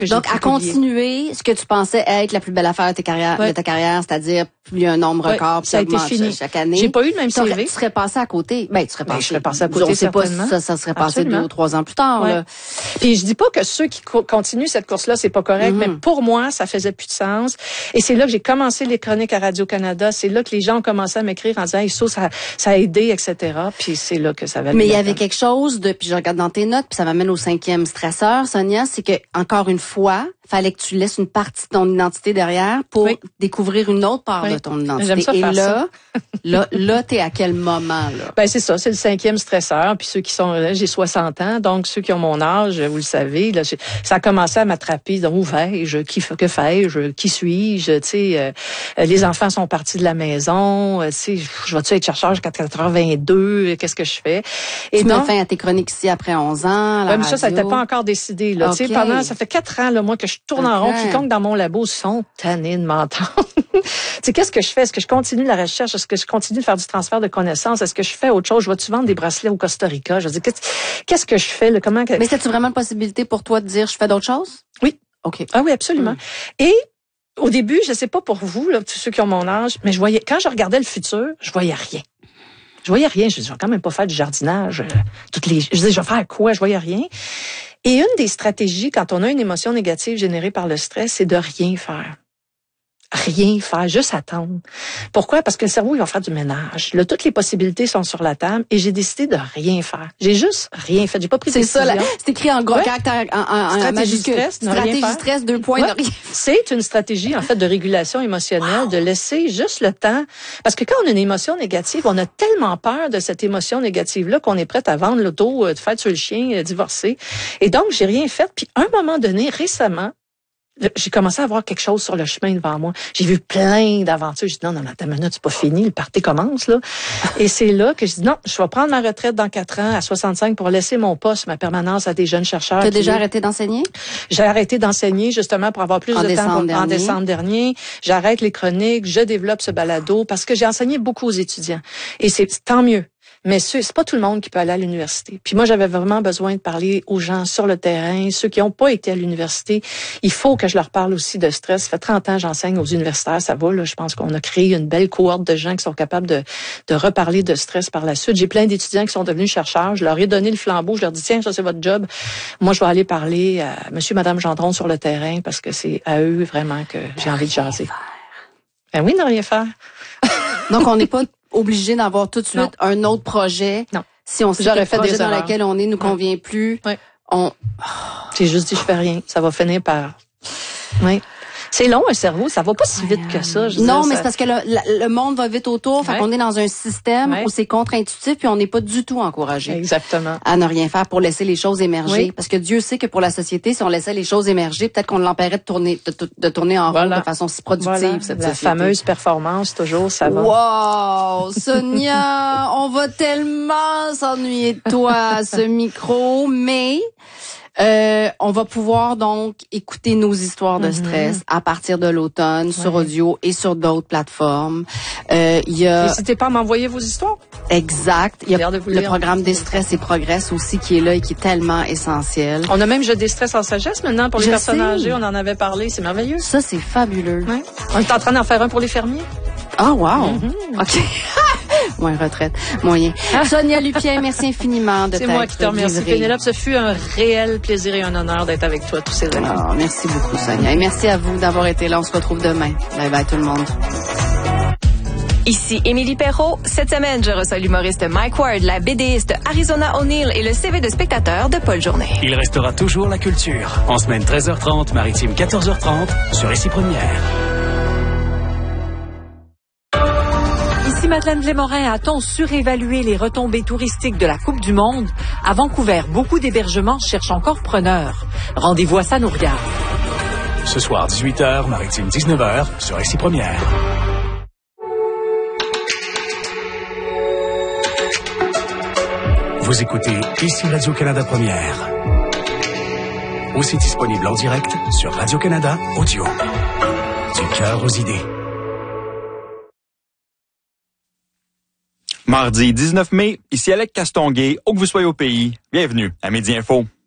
Donc, à continuer ce que tu pensais être la plus belle affaire de ta carrière, c'est-à-dire plus un nombre record, ça a été fini chaque année. J'ai pas eu le même CV. Tu serais passé à côté. Tu serais passé. Je serais passé à côté, certainement. Pas, ça serait passé 2 ou 3 ans plus tard, là. Puis je dis pas que ceux qui continuent cette course-là, c'est pas correct, mais pour moi, ça faisait plus de sens. Et c'est là que j'ai commencé les chroniques à Radio-Canada. C'est là que les gens ont commencé à m'écrire en disant, hey, ça a aidé, etc. Puis c'est là que ça va. Mais il y avait quelque chose puis je regarde dans tes notes, puis ça m'amène au 5e stresseur, Sonia, c'est que, encore une fois, fallait que tu laisses une partie de ton identité derrière pour découvrir une autre part de ton identité. J'aime ça faire ça. là, t'es à quel moment, là? Ben, c'est ça, c'est le 5e stresseur. Puis ceux qui sont, j'ai 60 ans, donc ceux qui ont mon âge, vous le savez, là, ça a commencé à m'attraper. Donc, où vais-je? Que fais-je? Qui suis-je? Tu sais, les enfants sont partis de la maison. Tu sais, je vais-tu être chercheur jusqu'à 4h22? Qu'est-ce que je fais? Et tu mets fin à tes chroniques ici après 11 ans. Mais ça n'était pas encore décidé, là. Okay. Tu sais, ça fait 4 ans, là, moi, que je tourne en rond. Quiconque dans mon labo sont tannés de m'entendre. Tu sais, qu'est-ce que je fais? Est-ce que je continue la recherche? Est-ce que je continue de faire du transfert de connaissances? Est-ce que je fais autre chose? Je vais-tu vendre des bracelets au Costa Rica? Je veux dire, qu'est-ce que je fais, là? Mais c'est-tu vraiment une possibilité pour toi de dire, je fais d'autres choses? Oui. OK. Ah oui, absolument. Et, au début, je sais pas pour vous, là, tous ceux qui ont mon âge, mais quand je regardais le futur, je voyais rien. Je voyais rien. Je disais, je vais quand même pas faire du jardinage. Je disais, je vais faire quoi? Je voyais rien. Et une des stratégies, quand on a une émotion négative générée par le stress, c'est de rien faire. Rien faire, juste attendre. Pourquoi? Parce que le cerveau, il va faire du ménage. Là, toutes les possibilités sont sur la table et j'ai décidé de rien faire. J'ai juste rien fait. J'ai pas pris de décision. C'est ça, c'est écrit en gros caractère, en stratégie stress, stratégie stress, 2 points, de rien. C'est une stratégie, en fait, de régulation émotionnelle, de laisser juste le temps. Parce que quand on a une émotion négative, on a tellement peur de cette émotion négative-là qu'on est prête à vendre l'auto, de faire tuer le chien, divorcer. Et donc, j'ai rien fait. Puis, à un moment donné, récemment, j'ai commencé à voir quelque chose sur le chemin devant moi. J'ai vu plein d'aventures. J'ai dit, non, attends une minute, c'est pas fini, le party commence, là. Et c'est là que je dis, non, je vais prendre ma retraite dans 4 ans, à 65, pour laisser mon poste, ma permanence à des jeunes chercheurs. Tu as déjà arrêté d'enseigner? J'ai arrêté d'enseigner, justement, pour avoir plus de temps en décembre dernier. J'arrête les chroniques, je développe ce balado, parce que j'ai enseigné beaucoup aux étudiants. Et c'est tant mieux. Mais c'est pas tout le monde qui peut aller à l'université. Puis moi, j'avais vraiment besoin de parler aux gens sur le terrain, ceux qui n'ont pas été à l'université. Il faut que je leur parle aussi de stress. Ça fait 30 ans que j'enseigne aux universitaires, ça va, là. Je pense qu'on a créé une belle cohorte de gens qui sont capables de reparler de stress par la suite. J'ai plein d'étudiants qui sont devenus chercheurs. Je leur ai donné le flambeau. Je leur dis, tiens, ça, c'est votre job. Moi, je vais aller parler à monsieur, madame Gendron sur le terrain parce que c'est à eux vraiment que j'ai envie de jaser. Ben oui, ne rien faire. Donc, on n'est pas obligé d'avoir tout de suite un autre projet. Non. Si on sait que le projet dans lequel on est nous convient plus, J'ai juste dit, je fais rien. Ça va finir par... Oui. C'est long, un cerveau. Ça va pas si vite que ça. Non, mais c'est parce que le monde va vite autour. Fait qu'on est dans un système où c'est contre-intuitif puis on n'est pas du tout encouragé. Exactement. À ne rien faire pour laisser les choses émerger. Oui. Parce que Dieu sait que pour la société, si on laissait les choses émerger, peut-être qu'on l'empêcherait de tourner en rond de façon si productive. Cette la fameuse performance, toujours, ça va. Wow! Sonia, on va tellement s'ennuyer de toi à ce micro, mais... on va pouvoir donc écouter nos histoires de stress à partir de l'automne sur audio et sur d'autres plateformes. N'hésitez pas à m'envoyer vos histoires. Exact. Il y a le programme Déstress et Progresse aussi qui est là et qui est tellement essentiel. On a même Jeu Déstress en sagesse maintenant pour les personnes âgées. On en avait parlé. C'est merveilleux. Ça, c'est fabuleux. Ouais. On est en train d'en faire un pour les fermiers. Ah, wow. OK. Moins retraite, moyen. Sonia Lupien, merci infiniment de t'être livrée. C'est moi qui te remercie, Pénélope. Ce fut un réel plaisir et un honneur d'être avec toi tous ces années. Oh, merci beaucoup, Sonia. Et merci à vous d'avoir été là. On se retrouve demain. Bye bye tout le monde. Ici Émilie Perrault. Cette semaine, je reçois l'humoriste Mike Ward, la BDiste Arizona O'Neill et le CV de spectateur de Paul Journet. Il restera toujours la culture. En semaine 13h30, maritime 14h30, sur Ici Première. Ici Madeleine Blémorin, a-t-on surévalué les retombées touristiques de la Coupe du Monde? À Vancouver, beaucoup d'hébergements cherchent encore preneurs. Rendez-vous à Ça nous regarde. Ce soir, 18h, maritime 19h, sur Ici Première. Vous écoutez Ici Radio-Canada Première. Aussi disponible en direct sur Radio-Canada Audio. Du cœur aux idées. Mardi 19 mai, ici Alec Castonguay, où que vous soyez au pays, bienvenue à Midi Info.